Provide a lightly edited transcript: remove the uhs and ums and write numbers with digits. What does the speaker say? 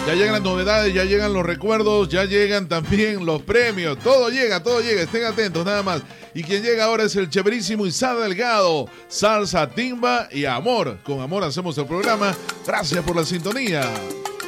Ya llegan las novedades, ya llegan los recuerdos, ya llegan también los premios. Todo llega, estén atentos nada más. Y quien llega ahora es el chéverísimo Isaac Delgado. Salsa, timba y amor. Con amor hacemos el programa. Gracias por la sintonía.